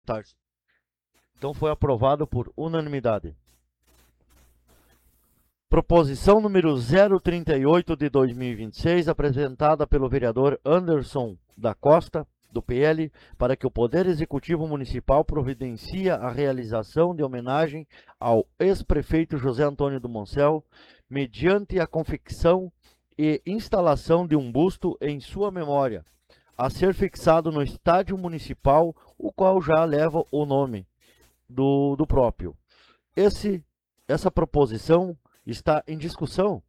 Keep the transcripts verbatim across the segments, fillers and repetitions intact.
Tarso. Então foi aprovado por unanimidade. Proposição número zero trinta e oito de dois mil e vinte e seis, apresentada pelo vereador Anderson da Costa, do P L, para que o Poder Executivo Municipal providencie a realização de homenagem ao ex-prefeito José Antônio do Moncel, mediante a confecção e instalação de um busto em sua memória, a ser fixado no estádio municipal, o qual já leva o nome do, do próprio. Esse, essa proposição está em discussão.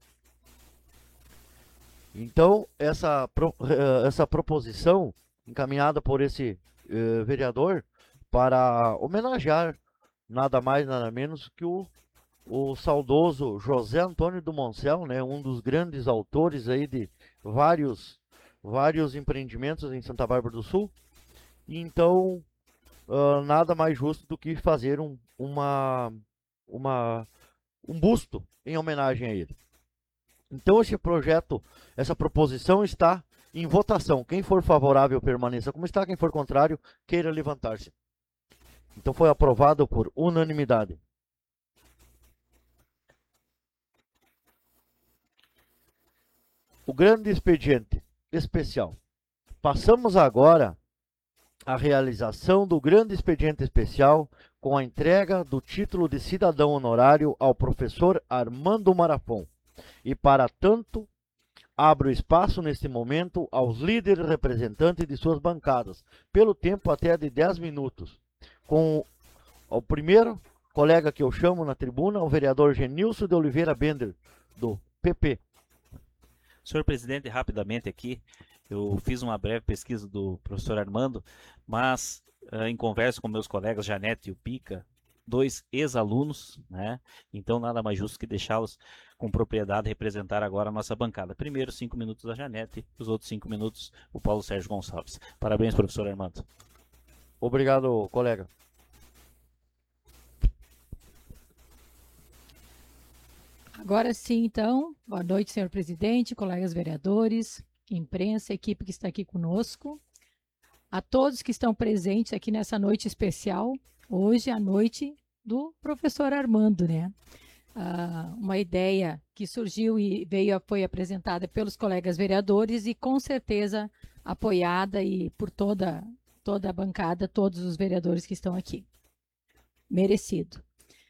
Então, essa, essa proposição encaminhada por esse eh, vereador para homenagear nada mais, nada menos que o, o saudoso José Antônio do Moncel, né, um dos grandes autores aí de vários, vários empreendimentos em Santa Bárbara do Sul. E então, uh, nada mais justo do que fazer um, uma, uma, um busto em homenagem a ele. Então, esse projeto, essa proposição está em votação. Quem for favorável, permaneça como está. Quem for contrário, queira levantar-se. Então, foi aprovado por unanimidade. O grande expediente especial. Passamos agora à realização do grande expediente especial com a entrega do título de cidadão honorário ao professor Armando Marafon. E para tanto, abro espaço neste momento aos líderes representantes de suas bancadas, pelo tempo até de dez minutos. Com o primeiro colega que eu chamo na tribuna, o vereador Genilson de Oliveira Bender, do P P. Senhor presidente, rapidamente aqui, eu fiz uma breve pesquisa do professor Armando, mas uh, em conversa com meus colegas Janete e o Pica, dois ex-alunos, né? Então nada mais justo que deixá-los com propriedade representar agora a nossa bancada. Primeiro cinco minutos a Janete, os outros cinco minutos o Paulo Sérgio Gonçalves. Parabéns, professor Armando. Obrigado, colega. Agora sim, então, boa noite, senhor presidente, colegas vereadores, imprensa, equipe que está aqui conosco, a todos que estão presentes aqui nessa noite especial, hoje é a noite do professor Armando, né? Ah, uma ideia que surgiu e veio, foi apresentada pelos colegas vereadores e com certeza apoiada e por toda, toda a bancada, todos os vereadores que estão aqui. Merecido.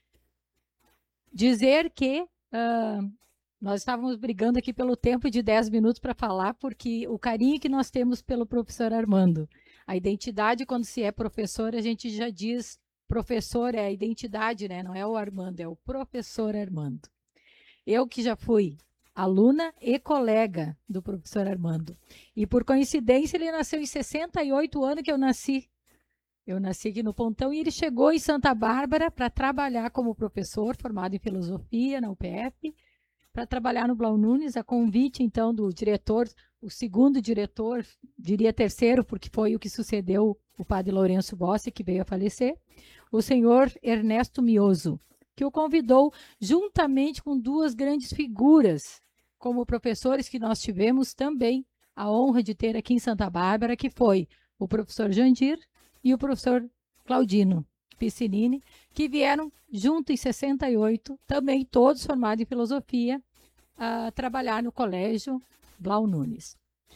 Dizer que Uh, nós estávamos brigando aqui pelo tempo de dez minutos para falar, porque o carinho que nós temos pelo professor Armando. A identidade, quando se é professor, a gente já diz professor é a identidade, né? Não é o Armando, é o professor Armando. Eu que já fui aluna e colega do professor Armando. E por coincidência, ele nasceu em sessenta e oito anos que eu nasci. Eu nasci aqui no Pontão e ele chegou em Santa Bárbara para trabalhar como professor, formado em filosofia na U P F, para trabalhar no Blau Nunes, a convite, então, do diretor, o segundo diretor, diria terceiro, porque foi o que sucedeu o padre Lourenço Bossi, que veio a falecer, o senhor Ernesto Mioso, que o convidou juntamente com duas grandes figuras, como professores que nós tivemos também a honra de ter aqui em Santa Bárbara, que foi o professor Jandir, e o professor Claudino Piscinini, que vieram junto em sessenta e oito, também todos formados em filosofia, a trabalhar no colégio Blau Nunes.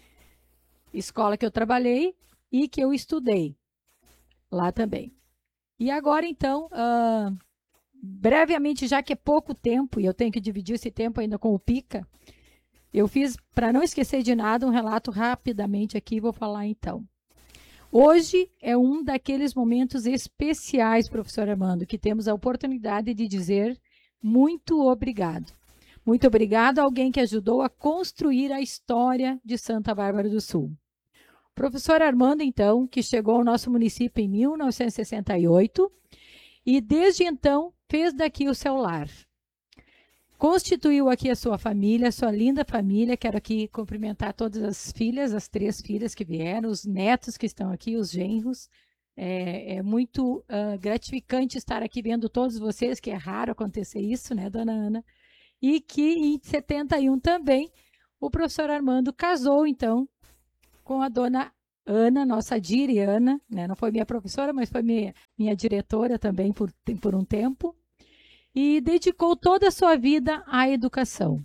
Escola que eu trabalhei e que eu estudei lá também. E agora, então, uh, brevemente, já que é pouco tempo, e eu tenho que dividir esse tempo ainda com o Pica, eu fiz, para não esquecer de nada, um relato rapidamente aqui, vou falar então. Hoje é um daqueles momentos especiais, professor Armando, que temos a oportunidade de dizer muito obrigado. Muito obrigado a alguém que ajudou a construir a história de Santa Bárbara do Sul. O professor Armando, então, que chegou ao nosso município em mil novecentos e sessenta e oito e desde então fez daqui o seu lar. Constituiu aqui a sua família, a sua linda família. Quero aqui cumprimentar todas as filhas, as três filhas que vieram, os netos que estão aqui, os genros. É, é muito uh, gratificante estar aqui vendo todos vocês, que é raro acontecer isso, né, dona Ana? E que em setenta e um também o professor Armando casou, então, com a dona Ana, nossa Diri Ana, né? Não foi minha professora, mas foi minha, minha diretora também por, por um tempo, e dedicou toda a sua vida à educação.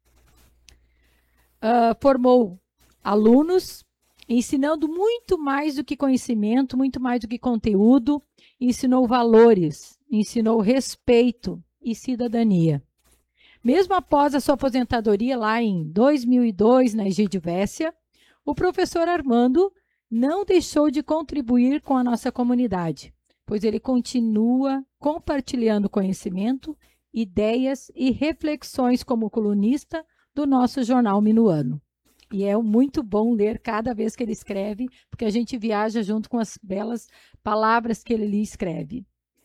Uh, formou alunos, ensinando muito mais do que conhecimento, muito mais do que conteúdo, ensinou valores, ensinou respeito e cidadania. Mesmo após a sua aposentadoria lá em dois mil e dois, na Egidvécia, o professor Armando não deixou de contribuir com a nossa comunidade, pois ele continua compartilhando conhecimento, ideias e reflexões como colunista do nosso jornal minuano. E é muito bom ler cada vez que ele escreve, porque a gente viaja junto com as belas palavras que ele lhe escreve.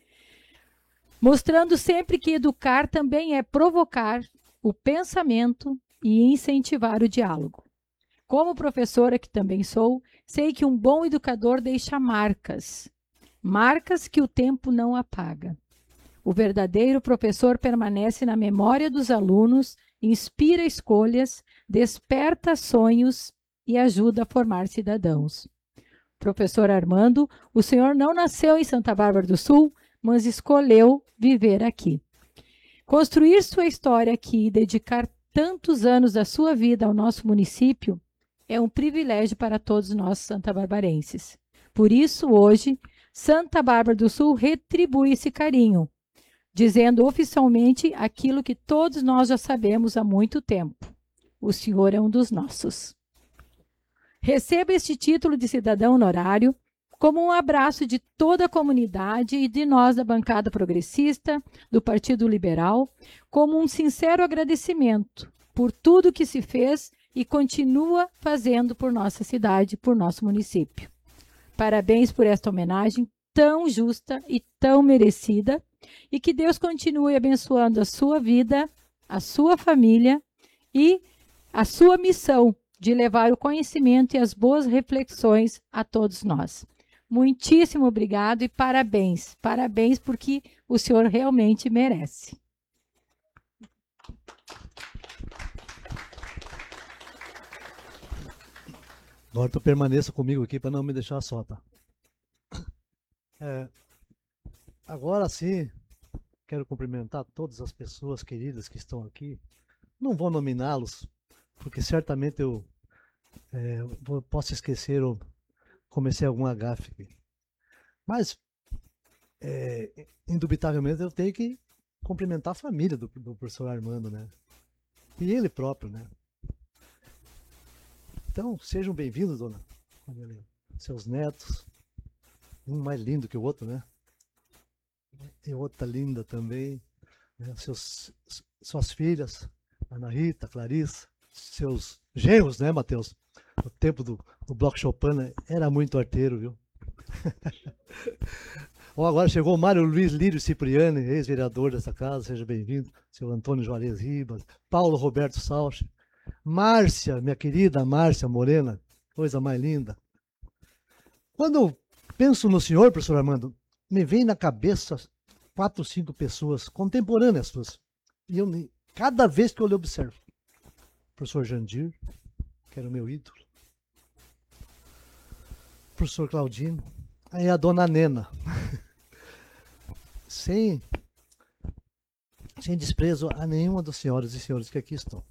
Mostrando sempre que educar também é provocar o pensamento e incentivar o diálogo. Como professora que também sou, sei que um bom educador deixa marcas, marcas que o tempo não apaga. O verdadeiro professor permanece na memória dos alunos, inspira escolhas, desperta sonhos e ajuda a formar cidadãos. Professor Armando, o senhor não nasceu em Santa Bárbara do Sul, mas escolheu viver aqui. Construir sua história aqui e dedicar tantos anos da sua vida ao nosso município é um privilégio para todos nós santabarbarenses. Por isso, hoje, Santa Bárbara do Sul retribui esse carinho, dizendo oficialmente aquilo que todos nós já sabemos há muito tempo. O senhor é um dos nossos. Receba este título de cidadão honorário como um abraço de toda a comunidade e de nós da bancada progressista, do Partido Liberal, como um sincero agradecimento por tudo que se fez e continua fazendo por nossa cidade, por nosso município. Parabéns por esta homenagem tão justa e tão merecida, e que Deus continue abençoando a sua vida, a sua família e a sua missão de levar o conhecimento e as boas reflexões a todos nós. Muitíssimo obrigado e parabéns. Parabéns porque o senhor realmente merece. Agora tu permaneça comigo aqui para não me deixar só, tá? É, agora sim, quero cumprimentar todas as pessoas queridas que estão aqui. Não vou nominá-los, porque certamente eu é, vou, posso esquecer ou comecei alguma gafe aqui. Mas, é, indubitavelmente, eu tenho que cumprimentar a família do, do professor Armando, né? E ele próprio, né? Então, sejam bem-vindos, dona Maria, seus netos, um mais lindo que o outro, né? E outra linda também, né? Seus, suas filhas, Ana Rita, Clarissa, seus genros, né, Matheus? No tempo do, do Bloco Chopin, era muito arteiro, viu? Bom, agora chegou o Mário Luiz Lírio Cipriani, ex-vereador dessa casa, seja bem-vindo. Seu Antônio Juarez Ribas, Paulo Roberto Salche, Márcia, minha querida Márcia Morena, coisa mais linda. Quando penso no senhor, professor Armando, me vem na cabeça quatro, cinco pessoas contemporâneas suas. E eu, cada vez que eu lhe observo, professor Jandir, que era o meu ídolo, professor Claudino, aí a dona Nena, sem, sem desprezo a nenhuma das senhoras e senhores que aqui estão.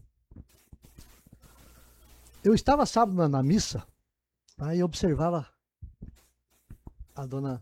Eu estava sábado na, na missa, aí observava a dona,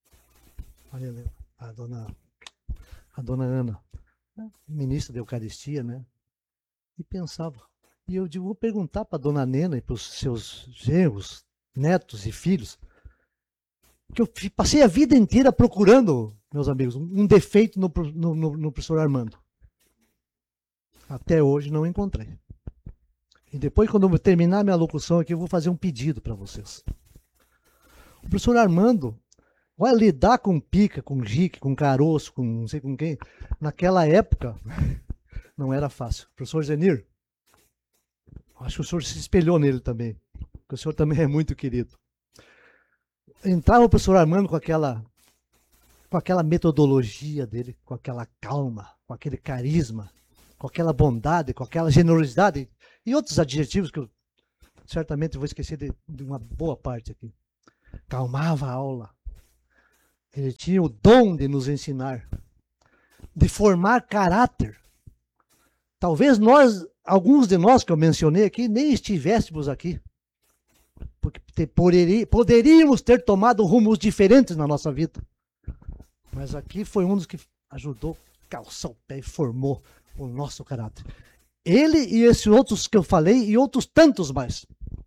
a dona, a dona Ana, né, ministra da Eucaristia, né? E pensava, e eu digo, vou perguntar para a dona Nena e para os seus genros, netos e filhos, que eu passei a vida inteira procurando, meus amigos, um defeito no, no, no, no professor Armando. Até hoje não encontrei. E depois, quando eu terminar minha locução aqui, eu vou fazer um pedido para vocês. O professor Armando vai lidar com pica, com jique, com caroço, com não sei com quem. Naquela época, não era fácil. Professor Zenir, acho que o senhor se espelhou nele também, porque o senhor também é muito querido. Entrava o professor Armando com aquela, com aquela metodologia dele, com aquela calma, com aquele carisma, com aquela bondade, com aquela generosidade, e outros adjetivos que eu certamente vou esquecer de, de uma boa parte aqui. Calmava a aula. Ele tinha o dom de nos ensinar, de formar caráter. Talvez nós, alguns de nós que eu mencionei aqui, nem estivéssemos aqui. Porque te, poderí, poderíamos ter tomado rumos diferentes na nossa vida. Mas aqui foi um dos que ajudou a calçar o pé e formou o nosso caráter. Ele e esses outros que eu falei e outros tantos mais.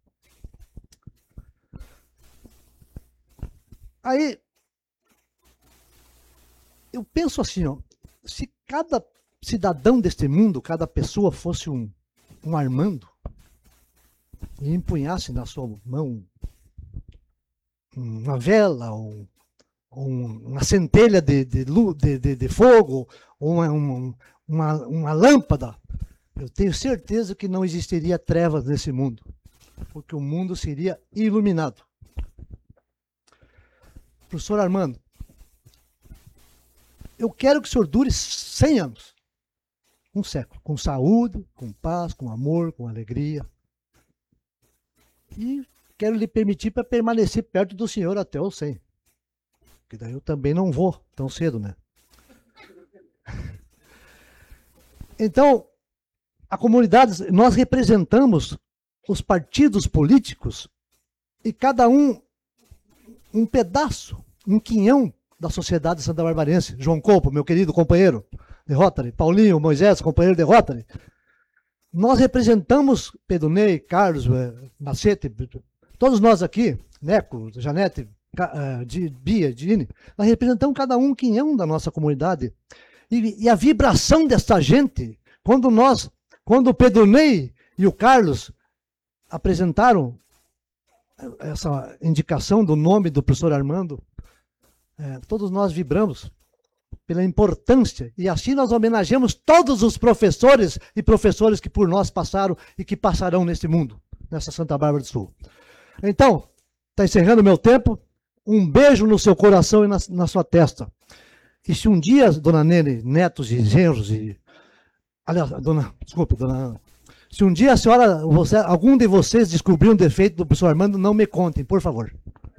Aí, eu penso assim, ó, se cada cidadão deste mundo, cada pessoa fosse um, um Armando, e empunhasse na sua mão uma vela, ou, ou uma centelha de, de, de, de, de fogo, ou uma, uma, uma, uma lâmpada, eu tenho certeza que não existiria trevas nesse mundo, porque o mundo seria iluminado. Professor Armando, eu quero que o senhor dure cem anos, um século, com saúde, com paz, com amor, com alegria. E quero lhe permitir para permanecer perto do senhor até os cem. Porque daí eu também não vou tão cedo, né? Então, a comunidade, nós representamos os partidos políticos e cada um um pedaço, um quinhão da sociedade santabarbarense. João Copo, meu querido companheiro de Rotary, Paulinho, Moisés, companheiro de Rotary. Nós representamos Pedro Ney, Carlos, Macete, todos nós aqui, Neco, Janete, Bia, Dini, nós representamos cada um um quinhão da nossa comunidade. E, e a vibração dessa gente, quando nós, quando o Pedro Ney e o Carlos apresentaram essa indicação do nome do professor Armando, é, todos nós vibramos pela importância, e assim nós homenageamos todos os professores e professores que por nós passaram e que passarão nesse mundo, nessa Santa Bárbara do Sul. Então, está encerrando o meu tempo, um beijo no seu coração e na, na sua testa. E se um dia, dona Nene, netos e genros, e, aliás, dona, desculpe, dona Ana, se um dia a senhora, você, algum de vocês descobrir um defeito do professor Armando, não me contem, por favor.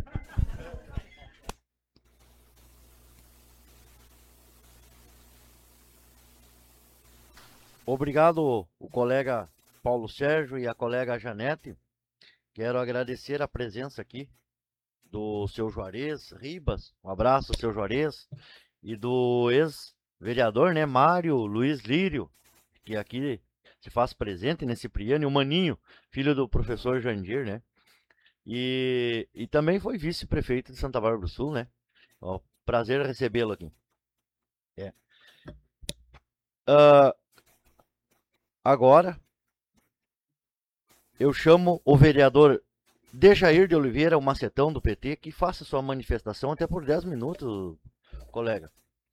Obrigado, o colega Paulo Sérgio e a colega Janete. Quero agradecer a presença aqui do seu Juarez Ribas, um abraço, seu Juarez, e do ex-vereador, né, Mário Luiz Lírio, que aqui se faz presente, né, Cipriano, e o Maninho, filho do professor Jandir, né, e, e também foi vice-prefeito de Santa Bárbara do Sul, né, ó, prazer recebê-lo aqui. É. Uh, agora, eu chamo o vereador Dejair de Oliveira, o macetão do P T, que faça sua manifestação até por dez minutos, colega.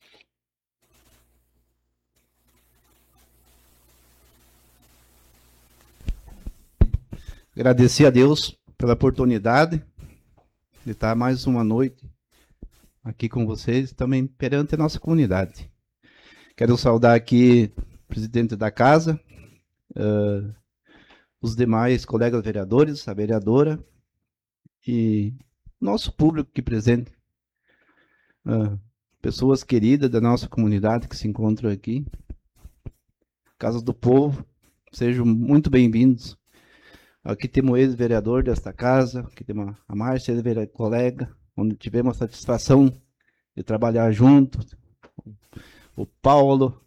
Agradecer a Deus pela oportunidade de estar mais uma noite aqui com vocês, também perante a nossa comunidade. Quero saudar aqui o presidente da casa, uh, os demais colegas vereadores, a vereadora e nosso público aqui presente. Uh, pessoas queridas da nossa comunidade que se encontram aqui. Casa do Povo, sejam muito bem-vindos. Aqui temos o ex-vereador desta casa, aqui temos a Márcia, colega, onde tivemos a satisfação de trabalhar junto, o Paulo,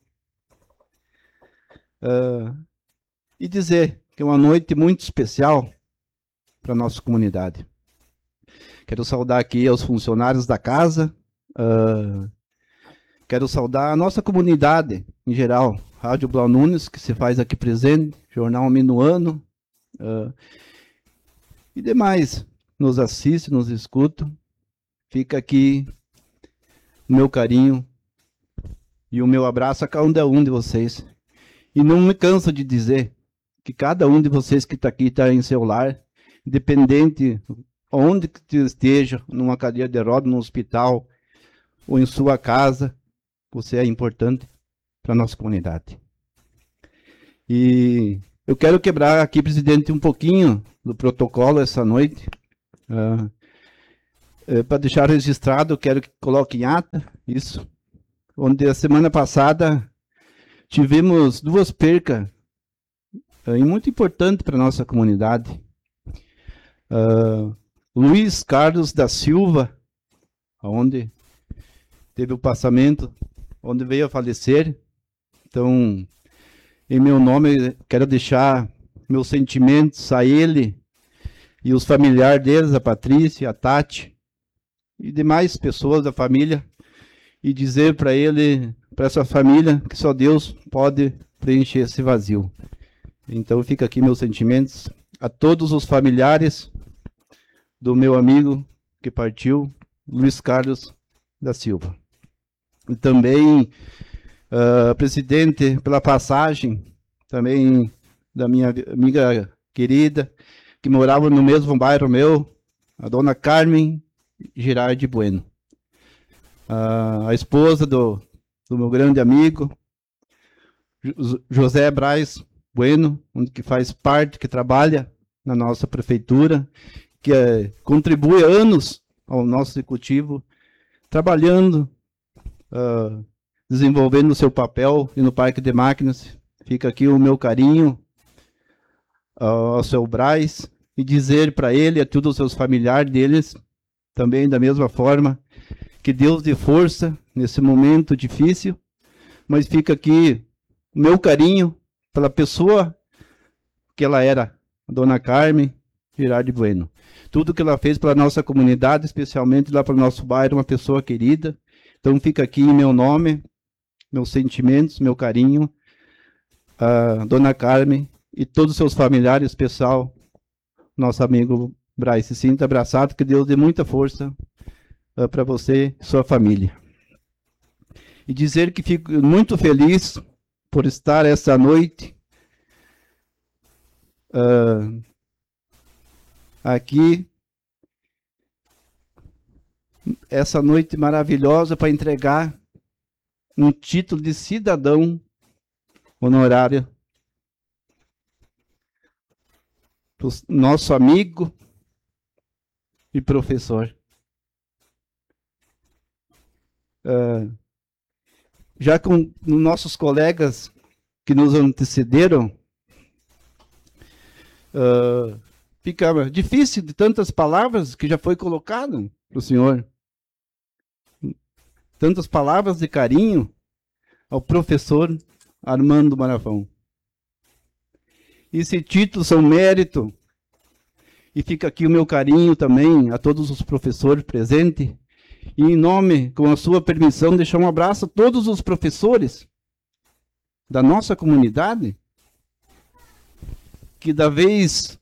uh, e dizer que é uma noite muito especial para a nossa comunidade. Quero saudar aqui aos funcionários da casa, uh, quero saudar a nossa comunidade em geral, Rádio Blau Nunes, que se faz aqui presente, Jornal Minuano, Uh, e demais, nos assistem, nos escutam. Fica aqui o meu carinho e o meu abraço a cada um de vocês. E não me canso de dizer que cada um de vocês que está aqui está em seu lar, independente onde que esteja, numa cadeira de rodas, no hospital ou em sua casa, você é importante para a nossa comunidade. E Eu quero quebrar aqui, presidente, um pouquinho do protocolo essa noite. Uh, é, para deixar registrado, eu quero que coloque em ata isso. Onde a semana passada tivemos duas percas uh, e muito importante para a nossa comunidade. Uh, Luiz Carlos da Silva, onde teve o passamento, onde veio a falecer. Então, em meu nome, quero deixar meus sentimentos a ele e os familiares deles, a Patrícia, a Tati e demais pessoas da família, e dizer para ele, para essa família, que só Deus pode preencher esse vazio. Então, fica aqui meus sentimentos a todos os familiares do meu amigo que partiu, Luiz Carlos da Silva. E também, uh, presidente, pela passagem, também da minha amiga querida, que morava no mesmo bairro meu, a dona Carmen Girardi Bueno. Uh, a esposa do, do meu grande amigo, José Braz Bueno, que faz parte, que trabalha na nossa prefeitura, que é, contribui há anos ao nosso executivo, trabalhando, uh, desenvolvendo o seu papel e no Parque de Máquinas. Fica aqui o meu carinho uh, ao seu Braz, e dizer para ele e a todos os seus familiares deles, também da mesma forma, que Deus dê força nesse momento difícil, mas fica aqui o meu carinho pela pessoa que ela era, a dona Carmen Girardi Bueno. Tudo que ela fez pela nossa comunidade, especialmente lá para o nosso bairro, uma pessoa querida. Então fica aqui em meu nome, meus sentimentos, meu carinho, a dona Carmen e todos os seus familiares, pessoal, nosso amigo Braz. Se sinta abraçado, que Deus dê muita força uh, para você e sua família. E dizer que fico muito feliz por estar essa noite uh, aqui, essa noite maravilhosa, para entregar um título de cidadão honorário para o nosso amigo e professor. Uh, já com nossos colegas que nos antecederam, uh, fica difícil de tantas palavras que já foi colocado para o senhor. Tantas palavras de carinho ao professor Armando Marafão. Esse título são mérito, e fica aqui o meu carinho também a todos os professores presentes, e em nome, com a sua permissão, deixar um abraço a todos os professores da nossa comunidade, que da vez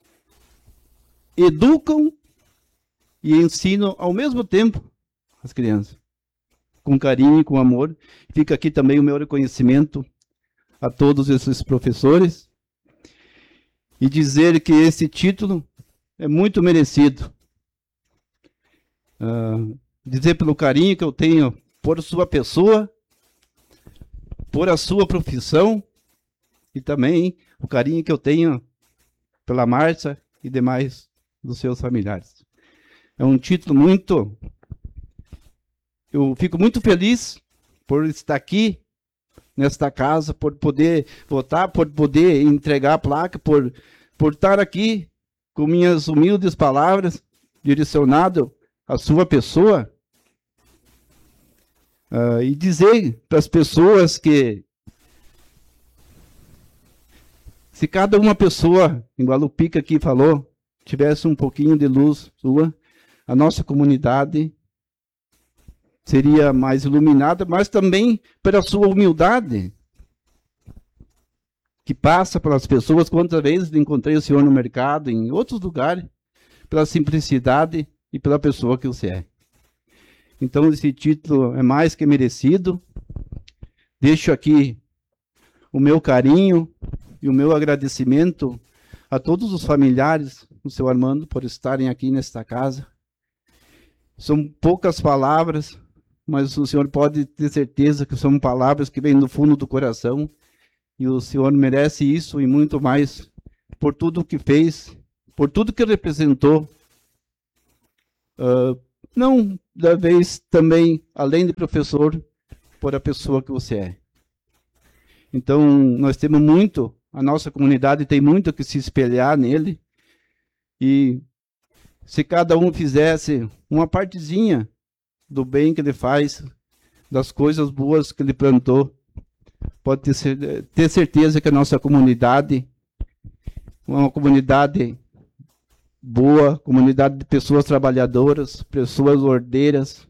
educam e ensinam ao mesmo tempo as crianças, com carinho e com amor. Fica aqui também o meu reconhecimento a todos esses professores, e dizer que esse título é muito merecido. Uh, dizer pelo carinho que eu tenho por sua pessoa, por a sua profissão, e também o carinho que eu tenho pela Márcia e demais dos seus familiares. É um título muito... Eu fico muito feliz por estar aqui, nesta casa, por poder votar, por poder entregar a placa, por, por estar aqui com minhas humildes palavras, direcionado à sua pessoa, uh, e dizer para as pessoas que se cada uma pessoa, igual o Pica aqui falou, tivesse um pouquinho de luz sua, a nossa comunidade seria mais iluminada, mas também pela sua humildade, que passa pelas pessoas. Quantas vezes encontrei o senhor no mercado, em outros lugares, pela simplicidade e pela pessoa que você é. Então esse título é mais que merecido. Deixo aqui o meu carinho e o meu agradecimento a todos os familiares do seu Armando por estarem aqui nesta casa. São poucas palavras, mas o senhor pode ter certeza que são palavras que vêm do fundo do coração, E o senhor merece isso e muito mais por tudo que fez, por tudo que representou. Uh, não da vez também, além de professor, por a pessoa que você é. Então, nós temos muito, a nossa comunidade tem muito que se espelhar nele. E se cada um fizesse uma partezinha do bem que ele faz, das coisas boas que ele plantou, pode ter, ter certeza que a nossa comunidade, uma comunidade boa, comunidade de pessoas trabalhadoras, pessoas ordeiras,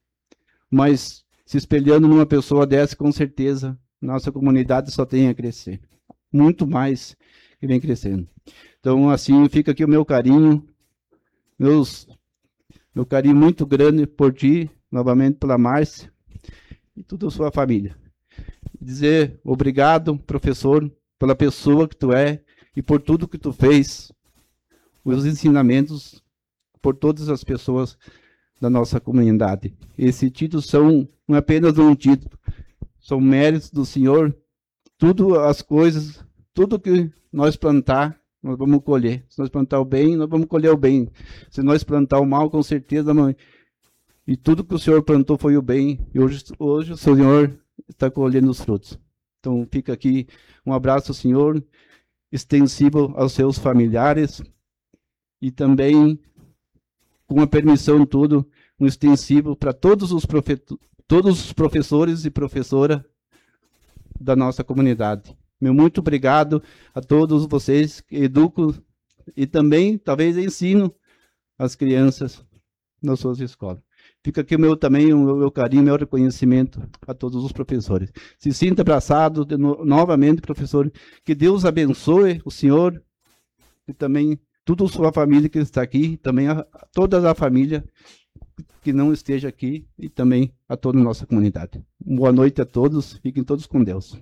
mas se espelhando numa pessoa dessa, com certeza, nossa comunidade só tem a crescer. Muito mais que vem crescendo. Então, assim, fica aqui o meu carinho, meus, meu carinho muito grande por ti, novamente pela Márcia e toda a sua família. Dizer obrigado, professor, pela pessoa que tu é e por tudo que tu fez, os ensinamentos por todas as pessoas da nossa comunidade. Esses títulos são não é apenas um título, são méritos do Senhor. Tudo as coisas, tudo que nós plantar, nós vamos colher. Se nós plantar o bem, nós vamos colher o bem. Se nós plantar o mal, com certeza, mãe. E tudo que o Senhor plantou foi o bem. E hoje, hoje o Senhor está colhendo os frutos. Então fica aqui um abraço, Senhor, extensivo aos seus familiares. E também, com a permissão de tudo, um extensivo para todos os, profe todos os professores e professoras da nossa comunidade. Meu muito obrigado a todos vocês que educam e também, talvez, ensinam as crianças nas suas escolas. Fica aqui o meu, também o meu carinho, o meu reconhecimento a todos os professores. Se sinta abraçado de no novamente, professor. Que Deus abençoe o senhor e também toda a sua família que está aqui, também a, a toda a família que não esteja aqui e também a toda a nossa comunidade. Boa noite a todos, fiquem todos com Deus.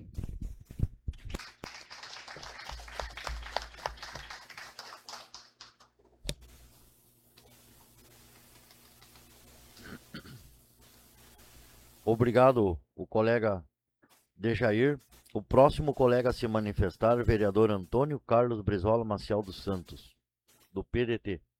Obrigado, o colega Dejair. O próximo colega a se manifestar, vereador Antônio Carlos Brizola Maciel dos Santos, do P D T.